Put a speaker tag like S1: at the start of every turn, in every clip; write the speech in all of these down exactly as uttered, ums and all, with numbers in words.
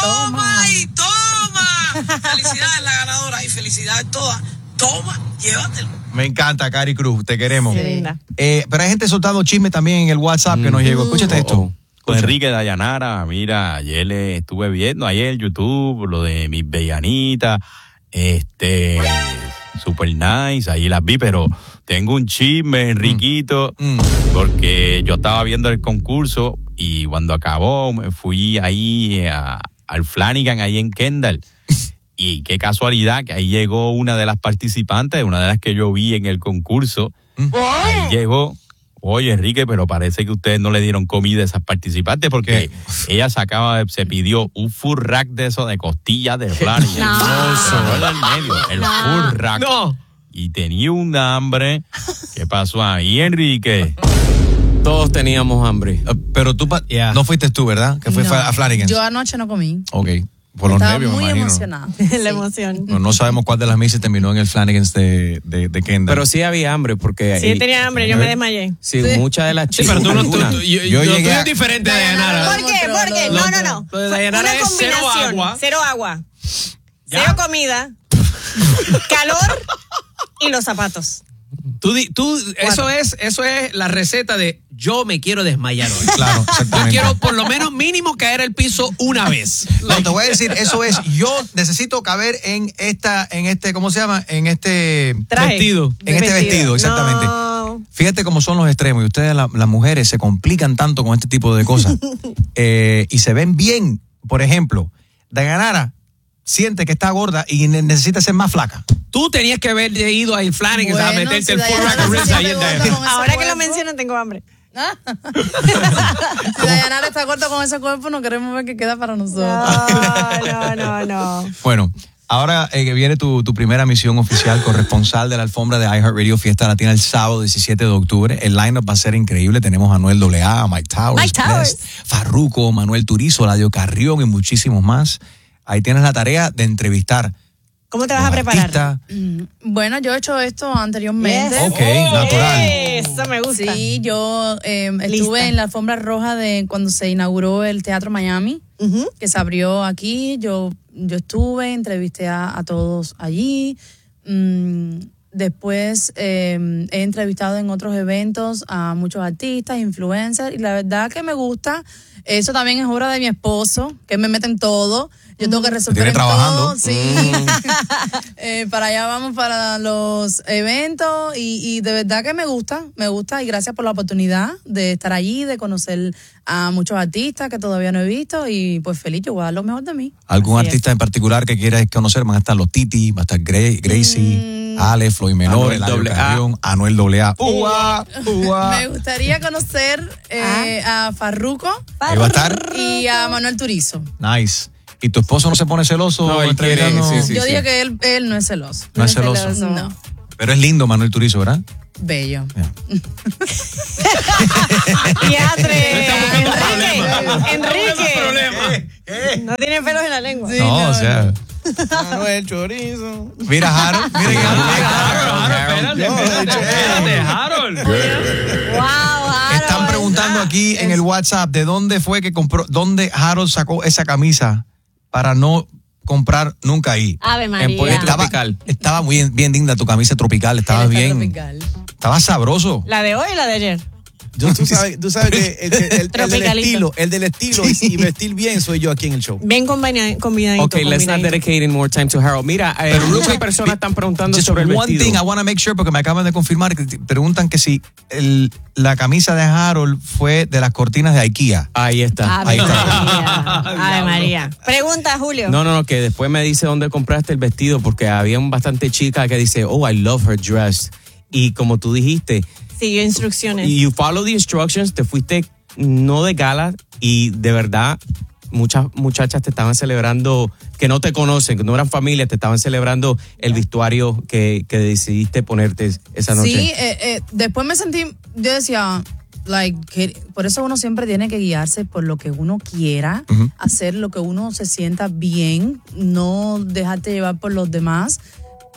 S1: toma y toma. Felicidades la ganadora y felicidades todas. Toma, llévatelo.
S2: Me encanta, Cari Cruz, te queremos.
S3: Sí, linda.
S2: Eh, pero hay gente soltando chisme también en el WhatsApp que nos llegó. Escúchate esto.
S4: Oh, oh. Con Enrique Dayanara, mira, ayer le estuve viendo ayer en YouTube lo de mis bellanitas, este, super nice, ahí las vi, pero tengo un chisme, Enriquito, mm. porque yo estaba viendo el concurso y cuando acabó me fui ahí a, al Flanagan, ahí en Kendall. Y qué casualidad que ahí llegó una de las participantes, una de las que yo vi en el concurso. Mm. Ahí llegó. Oye, Enrique, pero parece que ustedes no le dieron comida a esas participantes porque ¿qué? Ella se acaba de, se pidió un full rack de eso de costillas de Flanagan.
S3: No.
S4: No, no, el medio, el
S3: no.
S4: full rack.
S5: No.
S4: Y tenía un hambre. ¿Qué pasó ahí, Enrique?
S5: Todos teníamos hambre.
S2: Uh, pero tú, yeah. no fuiste tú, ¿verdad? Que fue
S6: no,
S2: a Flanagan.
S6: Yo anoche no comí.
S2: Ok. Por los
S6: Estaba
S2: nervios,
S6: muy
S2: me imagino.
S6: emocionada.
S3: La
S6: sí.
S3: emoción.
S2: No, no sabemos cuál de las misas terminó en el Flanagan's de, de, de Kendall.
S5: Pero sí había hambre porque...
S3: Sí, ahí, tenía hambre, yo me desmayé.
S5: Sí, sí. Muchas de las chicas...
S2: Sí, pero tú no... Tú, tú, yo yo
S5: lo
S2: llegué
S5: tuyo
S2: a...
S5: es diferente de Dayanara.
S3: ¿Por qué? ¿Por qué? No, no, no.
S5: Lo de Dayanara es cero agua.
S3: Cero agua. ¿Ya? Cero comida. Calor y los zapatos.
S5: Tú, tú eso es eso es la receta de yo me quiero desmayar hoy.
S2: Claro, exactamente.
S5: Yo quiero por lo menos mínimo caer al piso una vez.
S2: No, te voy a decir, eso es, yo necesito caber en esta, en este, ¿cómo se llama? En este
S3: Traje.
S5: vestido.
S2: En este vestido, exactamente.
S3: No.
S2: Fíjate cómo son los extremos y ustedes, la, las mujeres, se complican tanto con este tipo de cosas eh, y se ven bien. Por ejemplo, Dayanara siente que está gorda y necesita ser más flaca.
S5: Tú tenías que haber ido a ir Flanagan
S6: bueno,
S5: a meterte
S6: si
S5: el full rack of ribs ahí en Dayanara.
S3: Ahora que lo mencionan tengo hambre.
S6: Si Dayanara está corta con ese cuerpo, no queremos ver que queda para nosotros.
S3: No, no, no, no.
S2: Bueno, ahora eh, que viene tu, tu primera misión oficial, corresponsal de la alfombra de iHeartRadio Fiesta Latina el sábado diecisiete de octubre. El line-up va a ser increíble. Tenemos a Anuel doble A, a Mike Towers,
S3: Mike Towers.
S2: Bless, Farruko, Manuel Turizo, Ladio Carrión y muchísimos más. Ahí tienes la tarea de entrevistar.
S3: ¿Cómo te vas a preparar?
S2: Artista.
S6: Bueno, yo he hecho esto anteriormente.
S3: Yes.
S2: Ok, natural.
S3: Eso me gusta.
S6: Sí, yo eh, estuve en la alfombra roja de cuando se inauguró el Teatro Miami, uh-huh. que se abrió aquí. Yo, yo estuve, entrevisté a, a todos allí. Mm, después eh, he entrevistado en otros eventos a muchos artistas, influencers, y la verdad que me gusta. Eso también es obra de mi esposo, que me mete en todo. Yo tengo que resolver
S2: trabajando.
S6: todo. Sí. Mm. eh, para allá vamos para los eventos y, y de verdad que me gusta, me gusta y gracias por la oportunidad de estar allí, de conocer a muchos artistas que todavía no he visto y pues feliz, yo voy a dar lo mejor de mí.
S2: ¿Algún
S6: Así
S2: artista
S6: es.
S2: en particular que quieras conocer? Van a estar los Titi, va a estar Gray, Gracie, mm. Ale, Floyd Menor, Eladio Carrión, Anuel doble A. Ua, ua.
S6: Me gustaría conocer eh, ah. a Farruko.
S2: Ahí va a estar.
S6: Y a Manuel Turizo.
S2: Nice. ¿Y tu esposo no se pone celoso?
S5: No, él quiere, sí, sí,
S6: Yo
S5: sí.
S6: dije que él, él no es celoso.
S2: No es celoso.
S6: No.
S2: Pero es lindo Manuel Turizo, ¿verdad?
S6: Bello.
S2: Yeah.
S3: Teatre.
S5: Enrique.
S3: Enrique. ¿Qué? No tiene pelos en la lengua.
S6: Sí,
S2: no,
S6: no,
S2: o sea.
S7: Manuel Chorizo.
S2: Mira, Harold. Mira,
S5: Harold. Espérate, Harold.
S3: Wow, Harold.
S2: Están preguntando aquí en el WhatsApp de dónde fue que compró, dónde Harold sacó esa camisa para no comprar nunca ahí.
S3: Ave María.
S5: En Pueblo
S2: Estaba,
S5: Tropical.
S2: estaba muy bien, bien digna tu camisa tropical, estaba bien.
S6: Tropical.
S2: Estaba sabroso.
S3: ¿La de hoy o la de ayer?
S7: Yo, tú, sabes, tú sabes que el, el, el, el del estilo, el del estilo y vestir bien soy yo aquí en el show.
S3: Bien combinadito. combinadito
S5: Ok, let's not dedicate more time to Harold. Mira, eh, muchas personas están preguntando
S2: Just
S5: sobre el
S2: one
S5: vestido.
S2: thing I want to make sure, porque me acaban de confirmar que te preguntan que si el, la camisa de Harold fue de las cortinas de IKEA.
S5: Ahí está.
S3: Ave
S2: Ahí está.
S3: María. Ave María. Pregunta, Julio.
S5: No, no, no, que después me dice dónde compraste el vestido, porque había bastante chica que dice, oh, I love her dress. Y como tú dijiste,
S3: Siguió instrucciones.
S5: you follow the instructions, te fuiste no de gala y de verdad muchas muchachas te estaban celebrando, que no te conocen, que no eran familia, te estaban celebrando el vestuario que, que decidiste ponerte esa noche.
S6: Sí, eh, eh, después me sentí, yo decía, like, que por eso uno siempre tiene que guiarse por lo que uno quiera, uh-huh. hacer lo que uno se sienta bien, no dejarte llevar por los demás.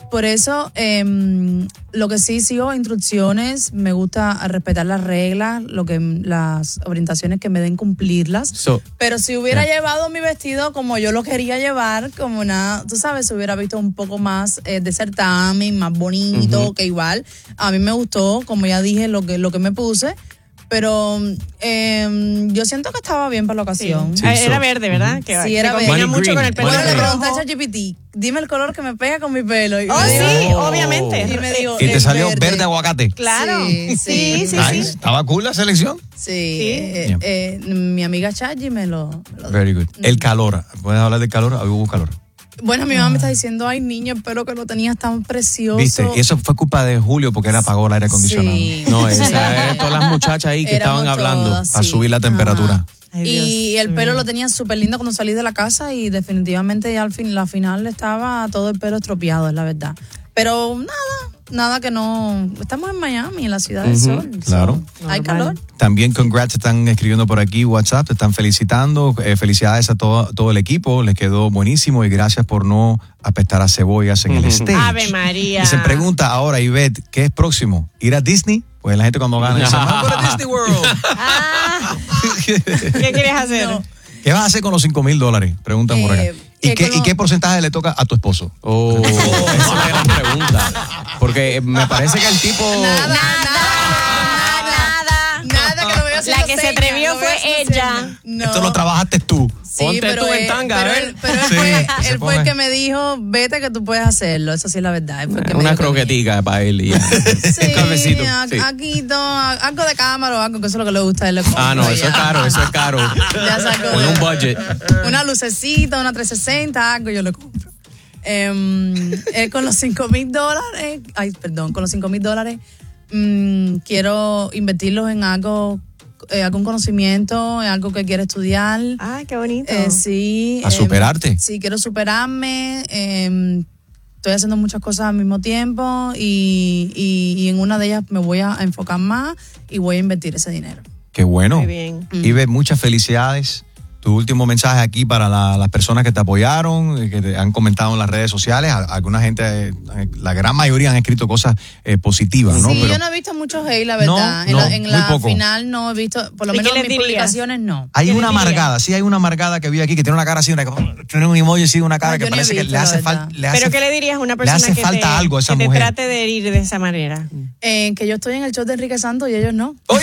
S6: por eso eh, lo que sí sigo instrucciones, me gusta respetar las reglas, lo que las orientaciones que me den cumplirlas.
S5: So,
S6: pero si hubiera
S5: yeah.
S6: llevado mi vestido como yo lo quería llevar, como una, tú sabes, se hubiera visto un poco más eh, de certamen, más bonito, uh-huh. que igual. A mí me gustó, como ya dije, lo que, lo que me puse. Pero eh, yo siento que estaba bien para la ocasión.
S3: Sí. Sí, era so, verde, ¿verdad? Uh-huh. Que,
S6: sí, era verde.
S3: Combina mucho con el pelo.
S6: Bueno, le pregunté a ChatGPT, dime el color que me pega con mi pelo. Y
S3: oh,
S6: me
S3: sí,
S6: dijo,
S3: obviamente.
S6: Y, me dijo,
S2: y te salió
S6: verde.
S2: verde aguacate.
S3: Claro.
S6: Sí, sí, sí.
S2: sí, nice. sí. ¿Estaba cool la selección?
S6: Sí. sí. Eh, yeah. eh, mi amiga Chachi me lo, me lo
S2: Very good. El calor. ¿Puedes hablar del calor? Hubo calor.
S6: Bueno, mi mamá me está diciendo, ay, niño, espero que lo tenías tan precioso.
S2: Viste, y eso fue culpa de Julio porque él apagó el aire acondicionado.
S6: Sí.
S5: No, esa es todas las muchachas ahí que
S6: Éramos
S5: estaban hablando.
S6: todas, sí.
S2: A subir la temperatura.
S6: Ay, y el pelo lo tenía súper lindo cuando salí de la casa y definitivamente ya al fin, la final estaba todo el pelo estropeado, es la verdad. Pero nada, nada que no... Estamos en Miami, en la ciudad del uh-huh, sol.
S2: Claro.
S6: So, hay calor.
S2: También congrats, están escribiendo por aquí WhatsApp, te están felicitando. Eh, felicidades a todo, todo el equipo, les quedó buenísimo y gracias por no apestar a cebollas en uh-huh. el stage.
S3: Ave María.
S2: Y se pregunta ahora, Ivette, ¿qué es próximo? ¿Ir a Disney? Pues la gente cuando gana dice, vamos a Disney World.
S3: Ah, ¿qué quieres hacer? No.
S2: ¿Qué vas a hacer con los cinco mil dólares? Preguntan eh, por acá. ¿Y qué, ¿Y qué porcentaje le toca a tu esposo?
S5: Oh, esa es una gran pregunta. Porque me parece que el tipo...
S6: Nada, nada, nada, nada, que lo voy a hacer.
S3: La que se atrevió fue ella.
S2: No. Esto lo trabajaste tú.
S6: Sí,
S5: Ponte
S6: pero
S5: tú en
S6: él,
S5: tanga,
S6: pero
S5: ¿eh?
S6: él, pero él,
S2: sí,
S6: fue, él fue el
S2: pone.
S6: que me dijo, vete que tú puedes hacerlo. Eso sí es la verdad. Él fue el que
S5: Una
S6: me
S5: croquetica para él y ya.
S6: Sí,
S5: un cafecito.
S6: A,
S5: Sí.
S6: Aquí todo, algo de cámara o algo, que eso es lo que le gusta a él.
S5: Ah, no, eso es caro, eso es caro.
S6: Ya sacó
S5: Con un budget.
S6: Una lucecita, una trescientos sesenta, algo yo le compro. Eh, eh, con los cinco mil dólares, ay, perdón, con los cinco mil dólares, mmm, quiero invertirlos en algo, eh, algún conocimiento, en algo que quiero estudiar.
S3: Ah, qué bonito.
S6: Eh, sí.
S2: A superarte.
S6: Eh, sí, quiero superarme. Eh, estoy haciendo muchas cosas al mismo tiempo y, y, y en una de ellas me voy a enfocar más y voy a invertir ese dinero.
S2: Qué bueno.
S3: Muy bien.
S2: Ibe, muchas felicidades. Tu último mensaje aquí para la, las personas que te apoyaron, que te han comentado en las redes sociales. Alguna gente, la gran mayoría han escrito cosas eh, positivas, ¿no?
S6: Sí,
S2: Pero
S6: yo no he visto muchos hate, la verdad.
S2: No, no,
S6: en la, en la
S2: muy poco.
S6: final no he visto, por lo
S3: ¿Y
S6: menos
S3: qué
S6: en
S3: les
S6: mis
S3: dirías?
S6: publicaciones no.
S2: hay
S3: ¿Qué
S2: una
S3: le diría?
S2: amargada, sí hay una amargada que vi aquí que tiene una cara así, una, tiene un emoji así, una cara
S6: Ah,
S2: que
S6: yo ni he
S2: parece que
S6: visto,
S2: le
S6: la
S2: hace
S6: verdad.
S2: falta. Le hace,
S3: ¿Pero qué le dirías a una
S2: le
S3: persona
S2: hace
S3: que,
S2: falta
S3: te,
S2: algo a esa
S3: que te
S2: mujer.
S3: trate de herir de esa manera?
S6: Eh, que yo estoy en el show de Enrique Santos y ellos no.
S2: ¡Oy!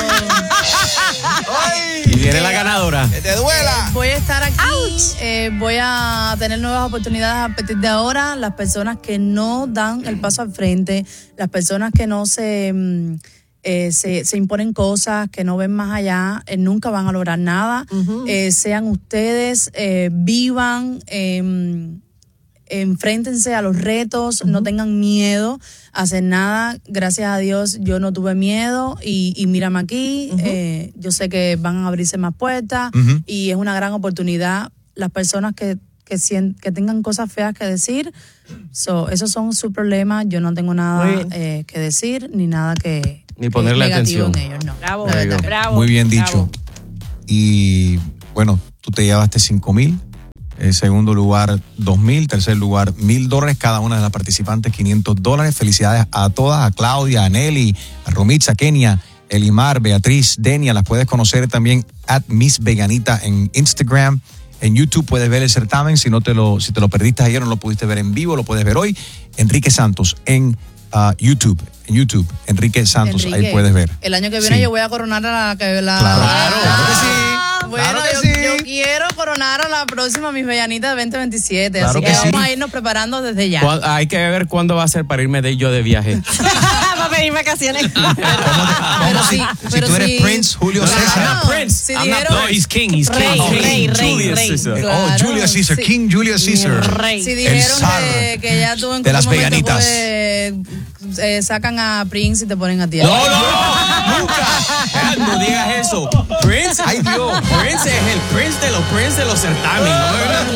S5: Y viene la ganadora.
S7: ¡Que te duela!
S6: Voy a estar aquí, eh, voy a tener nuevas oportunidades a partir de ahora. Las personas que no dan el paso al frente, las personas que no se, mm, eh, se, se imponen cosas, que no ven más allá, eh, nunca van a lograr nada.
S3: Uh-huh.
S6: Eh, sean ustedes, eh, vivan, eh, enfréntense a los retos, uh-huh. no tengan miedo a hacer nada. Gracias a Dios yo no tuve miedo y, y mírame aquí, uh-huh. eh, yo sé que van a abrirse más puertas
S2: Uh-huh.
S6: y es una gran oportunidad. Las personas que, que, sient, que tengan cosas feas que decir, so, esos son sus problemas, yo no tengo nada eh, que decir ni nada que...
S5: Ni ponerle
S6: que negativo
S5: atención.
S6: en ellos, no.
S3: Bravo,
S6: La verdad que-
S3: bravo.
S2: Muy bien
S3: bravo.
S2: dicho. Y bueno, tú te llevaste cinco mil. En segundo lugar, dos mil. Tercer lugar, mil dólares. Cada una de las participantes, quinientos dólares. Felicidades a todas, a Claudia, a Nelly, a Romitza, Kenia, Elimar, Beatriz, Denia. Las puedes conocer también at Miss Veganita en Instagram. En YouTube puedes ver el certamen. Si no te lo, si te lo perdiste ayer, no lo pudiste ver en vivo, lo puedes ver hoy. Enrique Santos en uh, YouTube. En YouTube, Enrique Santos,
S6: Enrique,
S2: ahí puedes ver.
S6: El año que viene
S2: Sí.
S6: yo voy a coronar a la... Que la
S2: Claro,
S6: Ah,
S2: claro que sí.
S6: Bueno,
S2: Claro que
S6: yo,
S2: sí.
S6: yo quiero coronar a la próxima Miss Bellanita de veinte veintisiete,
S2: Claro
S6: así
S2: que
S6: que,
S2: sí.
S6: vamos a irnos preparando desde ya.
S5: ¿Cuál- Hay que ver cuándo va a ser para irme de yo de viaje.
S3: Va a pedir vacaciones.
S6: Pero sí,
S2: Si
S6: pero
S2: tú eres
S6: sí.
S2: Prince Julio
S6: Claro.
S2: César.
S5: I'm not Prince.
S6: Si
S5: I'm not-
S6: dijeron-
S5: no, he's king, he's king.
S3: Rey,
S5: Oh,
S3: rey,
S5: King
S3: rey,
S5: Julius
S3: rey.
S5: Caesar.
S6: Claro.
S2: Oh, Julius Caesar,
S6: Sí.
S2: King Julius Caesar.
S3: Rey.
S6: Si
S2: El
S6: dijeron
S2: zar
S6: que, que ya tú en
S2: de las
S6: cualquier momento
S2: veganitas.
S6: puedes, eh, sacan a Prince y te ponen a ti.
S5: No, no, no, nunca. Eh, No digas eso. Prince, ay Dios, Prince es el Prince de los Prince de los certámenes. No me vengas con eso.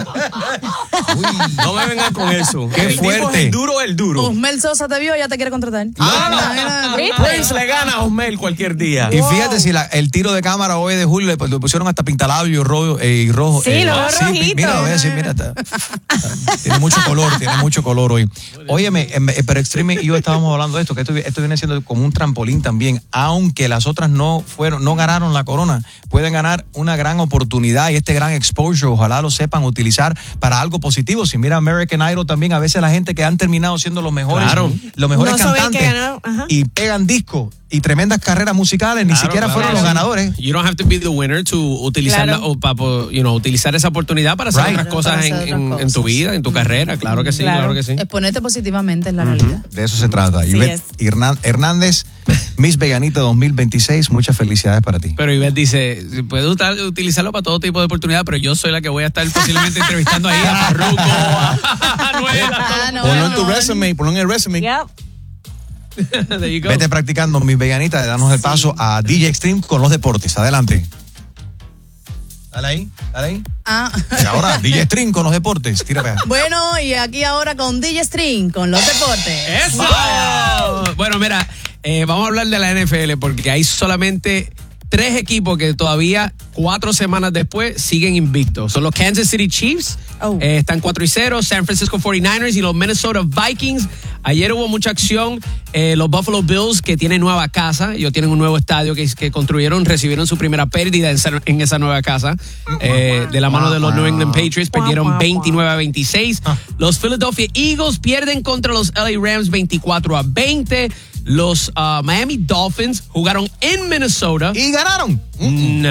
S5: No me vengan con eso.
S2: Qué
S5: el
S2: fuerte.
S5: Tipo es el duro, el duro.
S6: Osmel Sosa te vio, ya te quiere contratar.
S5: Ah, Prince le gana a Osmel cualquier día.
S2: Y fíjate si la, el tiro de cámara hoy de Julio le, le pusieron hasta pintalabio rojo, eh, y rojo.
S3: Sí,
S2: eh,
S3: lo veo rojito.
S2: Mira, voy a decir, mira, está- está- tiene mucho color, tiene mucho color hoy. Óyeme, em, eh, pero Extreme y yo estábamos hablando de esto, que esto, esto viene siendo como un trampolín también, aunque las otras no fueron, no ganaron la corona, pueden ganar una gran oportunidad y este gran exposure, ojalá lo sepan utilizar para algo positivo. Si mira American Idol también, a veces la gente que han terminado siendo los mejores,
S5: Claro.
S2: los mejores
S3: No saben
S2: cantantes
S3: que ganaron, ajá.
S2: y pegan discos y tremendas carreras musicales, ni
S5: Claro,
S2: siquiera
S5: claro.
S2: fueron los ganadores.
S5: You don't have to be the winner to utilizar,
S3: Claro.
S5: la- o pa- po- you know, utilizar esa oportunidad para hacer
S2: Right.
S5: otras cosas
S6: Para
S5: en,
S6: hacer
S5: en-
S6: otras
S5: en tu
S6: cosas.
S5: vida, en tu carrera. Claro que sí, claro,
S3: Claro.
S5: que sí.
S6: Exponerte positivamente es la realidad.
S2: De eso se trata.
S3: Sí
S2: Ivette
S3: es.
S2: Hernan- Hernández, Miss Veganita dos mil veintiséis, muchas felicidades para ti.
S5: Pero Ivette dice, puedes utar- utilizarlo para todo tipo de oportunidad, pero yo soy la que voy a estar posiblemente entrevistando ahí a Farruko, a Anuel, a
S6: Ah, no,
S7: Ponlo en tu
S6: no.
S7: resume, ponlo en el resume.
S3: Yep.
S5: todo. There you go.
S2: Vete practicando, Miss Veganita, danos el paso a D J Extreme con los deportes. Adelante. Dale ahí, dale ahí.
S6: Ah.
S2: Y ahora, D J Extreme con los deportes. Tira para allá.
S6: Bueno, y aquí ahora con D J String, con los deportes.
S5: ¡Eso! Bueno, mira, eh, vamos a hablar de la N F L porque hay solamente tres equipos que todavía cuatro semanas después siguen invictos. Son los Kansas City Chiefs,
S3: Oh.
S5: eh, están cuatro y cero, San Francisco cuarenta y nueve ers y los Minnesota Vikings. Ayer hubo mucha acción. Eh, los Buffalo Bills, que tienen nueva casa, ellos tienen un nuevo estadio que, que construyeron, recibieron su primera pérdida en esa, en esa nueva casa. Eh, de la mano de los New England Patriots, perdieron veintinueve a veintiséis. Los Philadelphia Eagles pierden contra los L A Rams veinticuatro a veinte. Los uh, Miami Dolphins jugaron en Minnesota.
S2: Y ganaron.
S5: No.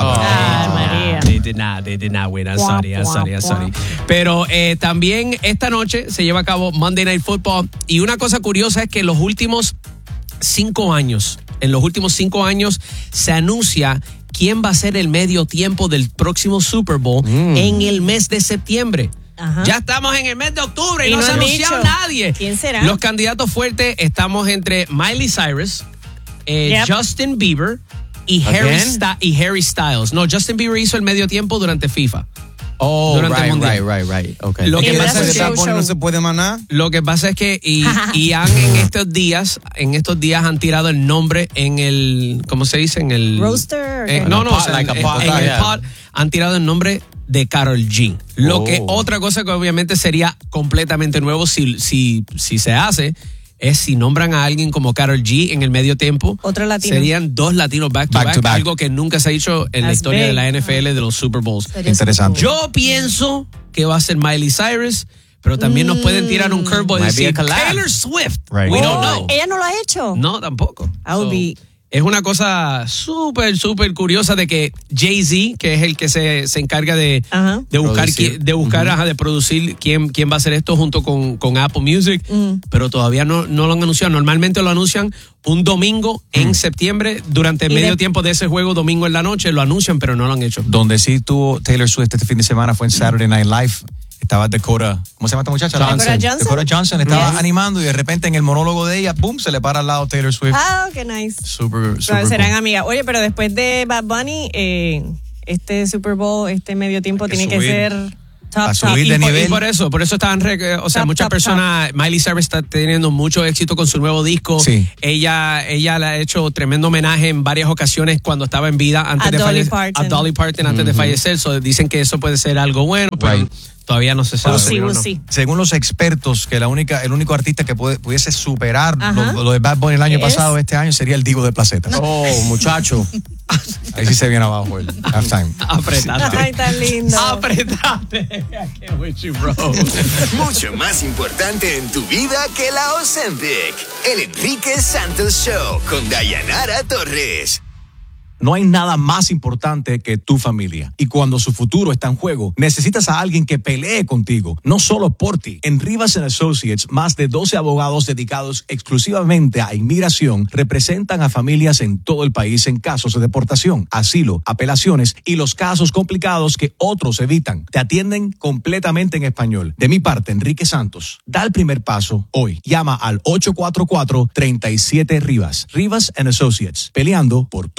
S6: Ah, María.
S5: They did not, they did not win. I'm sorry, I'm sorry, I'm sorry. Pero eh, también esta noche se lleva a cabo Monday Night Football. Y una cosa curiosa es que en los últimos cinco años, en los últimos cinco años, se anuncia quién va a ser el medio tiempo del próximo Super Bowl en el mes de septiembre.
S3: Ajá.
S5: Ya estamos en el mes de octubre y,
S3: Y
S5: no,
S3: no
S5: se ha
S3: han
S5: anunciado
S3: dicho.
S5: nadie.
S3: ¿Quién será?
S5: Los candidatos fuertes estamos entre Miley Cyrus, eh,
S3: Yep.
S5: Justin Bieber y Harry, Sta- y Harry Styles. No, Justin Bieber hizo el medio tiempo durante FIFA.
S7: Oh,
S5: Durante el
S7: right,
S5: Mundial.
S7: right, right, right. Okay.
S5: Lo que
S3: Y
S5: pasa
S3: that's
S5: es
S3: a
S5: que
S3: show, show.
S7: no se puede más nada.
S5: lo que pasa es que y, y han en estos días, en estos días han tirado el nombre en el, ¿cómo se dice? En el
S3: Roster.
S5: Eh,
S3: Okay.
S5: no, no,
S7: Pot,
S5: o sea,
S7: like a
S5: en,
S7: pot,
S5: en el
S7: yeah.
S5: pot han tirado el nombre de Karol G. Lo
S7: Oh.
S5: que otra cosa que obviamente sería completamente nuevo si, si, si se hace es si nombran a alguien como Karol G en el medio tiempo.
S3: Otro latino.
S5: Serían dos latinos back to
S2: Back
S5: back,
S2: to back.
S5: algo que nunca se ha hecho en la
S3: That's
S5: historia
S3: big.
S5: de la N F L de los Super Bowls.
S6: Sería
S2: Interesante.
S6: súper cool.
S5: Yo pienso que va a ser Miley Cyrus, pero también nos pueden tirar un curveball y
S7: Might be a
S5: decir
S7: collab.
S5: Taylor Swift.
S2: Right.
S5: We don't
S3: Oh,
S5: know.
S3: ella no lo ha hecho.
S5: No, tampoco.
S3: I would be-
S5: Es una cosa súper, súper curiosa de que Jay-Z, que es el que se, se encarga de,
S3: Ajá.
S5: de buscar,
S7: Producir.
S5: qui- de, buscar ajá, de producir quién, quién va a hacer esto junto con, con Apple Music, pero todavía no, no lo han anunciado. Normalmente lo anuncian un domingo en septiembre, durante el
S3: Y
S5: medio
S3: de-
S5: tiempo de ese juego, domingo en la noche, lo anuncian, pero no lo han hecho.
S2: Donde sí tuvo Taylor Swift este fin de semana fue en Saturday Night Live. Estaba Dakota, ¿cómo se llama esta muchacha?
S3: Dakota Johnson.
S2: Dakota Johnson estaba
S3: Yes.
S2: animando y de repente en el monólogo de ella, boom, se le para al lado Taylor Swift.
S3: Ah, qué nice.
S2: Super,
S3: So,
S2: super
S3: serán
S2: cool.
S3: amigas. Oye, pero después de Bad Bunny, eh, este Super Bowl, este medio tiempo
S2: Hay que
S3: tiene que
S2: subir.
S3: ser top,
S2: A
S3: top.
S2: subir
S5: Y
S2: de
S5: por,
S2: nivel.
S5: y por eso, por eso estaban, re- o sea,
S3: Top,
S5: muchas
S3: top,
S5: personas, Miley Cyrus está teniendo mucho éxito con su nuevo disco.
S2: Sí.
S5: Ella, ella le ha hecho tremendo homenaje en varias ocasiones cuando estaba en vida antes
S3: A
S5: de
S3: Dolly
S5: falle-
S3: Parton.
S5: a Dolly Parton antes de fallecer. So, dicen que eso puede ser algo bueno, pero
S2: Right.
S5: todavía no se sabe.
S3: We'll see,
S5: ¿no?
S3: we'll see.
S2: Según los expertos, que la única, el único artista que puede- pudiese superar
S3: Ajá.
S2: lo, lo de Bad Bunny el año
S3: Es-
S2: pasado, este año, sería el Divo de Placeta.
S7: Oh, muchacho.
S2: Ahí sí se viene abajo el halftime.
S5: Apretate.
S3: Ay, tan lindo.
S5: Apretate. I can't with you, bro.
S8: Mucho más importante en tu vida que la Ozempic. El Enrique Santos Show con Dayanara Torres.
S2: No hay nada más importante que tu familia. Y cuando su futuro está en juego, necesitas a alguien que pelee contigo, no solo por ti. En Rivas and Associates, más de doce abogados dedicados exclusivamente a inmigración representan a familias en todo el país en casos de deportación, asilo, apelaciones y los casos complicados que otros evitan. Te atienden completamente en español. De mi parte, Enrique Santos, da el primer paso hoy. Llama al ocho cuatro cuatro, tres siete Rivas. Rivas and Associates, peleando por tu futuro.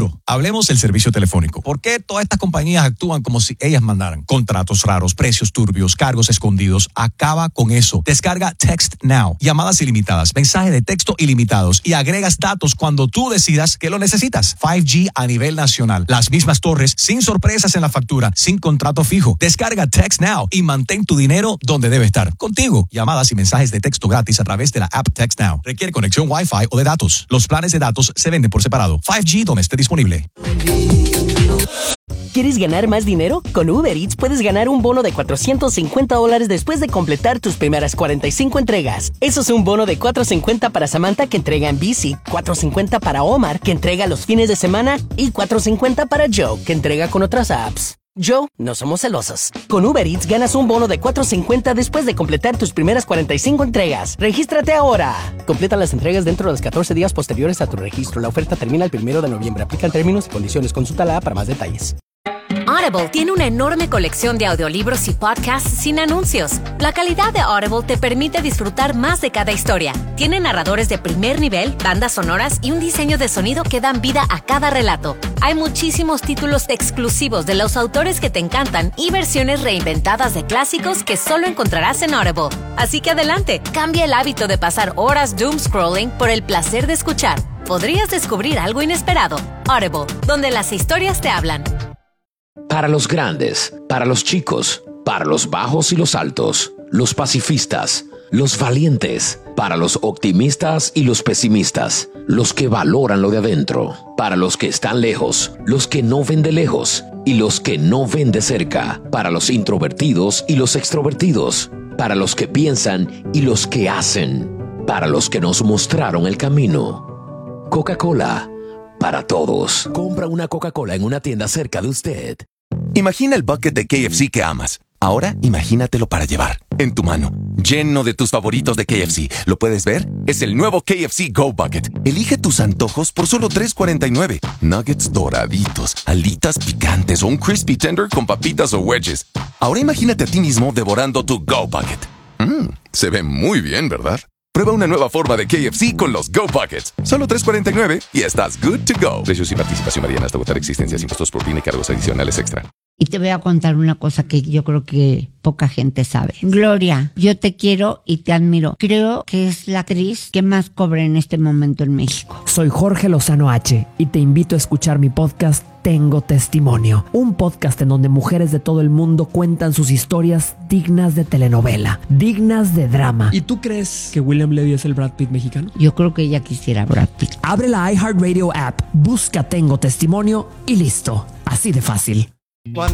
S2: Claro, hablemos del servicio telefónico. ¿Por qué todas estas compañías actúan como si ellas mandaran? Contratos raros, precios turbios, cargos escondidos. Acaba con eso. Descarga Text Now. Llamadas ilimitadas, mensajes de texto ilimitados y agregas datos cuando tú decidas que lo necesitas. cinco G a nivel nacional. Las mismas torres, sin sorpresas en la factura, sin contrato fijo. Descarga Text Now y mantén tu dinero donde debe estar. Contigo. Llamadas y mensajes de texto gratis a través de la app Text Now. Requiere conexión Wi-Fi o de datos. Los planes de datos se venden por separado. cinco G donde esté disponible.
S9: ¿Quieres ganar más dinero? Con Uber Eats puedes ganar un bono de cuatrocientos cincuenta dólares después de completar tus primeras cuarenta y cinco entregas. Eso es un bono de cuatrocientos cincuenta para Samantha, que entrega en bici, cuatrocientos cincuenta para Omar, que entrega los fines de semana, y cuatrocientos cincuenta para Joe, que entrega con otras apps. Joe, no somos celosos. Con Uber Eats ganas un bono de cuatrocientos cincuenta después de completar tus primeras cuarenta y cinco entregas. ¡Regístrate ahora! Completa las entregas dentro de los catorce días posteriores a tu registro. La oferta termina el primero de noviembre. Aplican términos y condiciones. Consulta la app para más detalles.
S10: Audible tiene una enorme colección de audiolibros y podcasts sin anuncios. La calidad de Audible te permite disfrutar más de cada historia. Tiene narradores de primer nivel, bandas sonoras y un diseño de sonido que dan vida a cada relato. Hay muchísimos títulos exclusivos de los autores que te encantan y versiones reinventadas de clásicos que solo encontrarás en Audible. Así que adelante, cambia el hábito de pasar horas doom scrolling por el placer de escuchar. Podrías descubrir algo inesperado. Audible, donde las historias te hablan.
S11: Para los grandes, para los chicos, para los bajos y los altos, los pacifistas, los valientes, para los optimistas y los pesimistas, los que valoran lo de adentro, para los que están lejos, los que no ven de lejos y los que no ven de cerca, para los introvertidos y los extrovertidos, para los que piensan y los que hacen, para los que nos mostraron el camino. Coca-Cola, para todos. Compra una Coca-Cola en una tienda cerca de usted.
S12: Imagina el bucket de K F C que amas. Ahora imagínatelo para llevar, en tu mano, lleno de tus favoritos de K F C. ¿Lo puedes ver? Es el nuevo K F C Go Bucket. Elige tus antojos por solo tres cuarenta y nueve. Nuggets doraditos, alitas picantes o un crispy tender con papitas o wedges. Ahora imagínate a ti mismo devorando tu Go Bucket. Mmm, se ve muy bien, ¿verdad? Prueba una nueva forma de K F C con los Go Buckets. Solo tres cuarenta y nueve y estás good to go. Precios y participación varían hasta agotar existencias, impuestos por P I N y cargos adicionales extra.
S13: Y te voy a contar una cosa que yo creo que poca gente sabe. Gloria, yo te quiero y te admiro. Creo que es la actriz que más cobra en este momento en México.
S14: Soy Jorge Lozano H y te invito a escuchar mi podcast Tengo Testimonio. Un podcast en donde mujeres de todo el mundo cuentan sus historias dignas de telenovela, dignas de drama.
S15: ¿Y tú crees que William Levy es el Brad Pitt mexicano?
S13: Yo creo que ella quisiera Brad Pitt.
S14: Abre la iHeartRadio app, busca Tengo Testimonio y listo. Así de fácil.